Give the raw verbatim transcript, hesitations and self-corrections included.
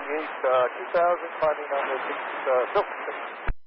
eight uh, two thousand, climbing on the uh, Silk Street.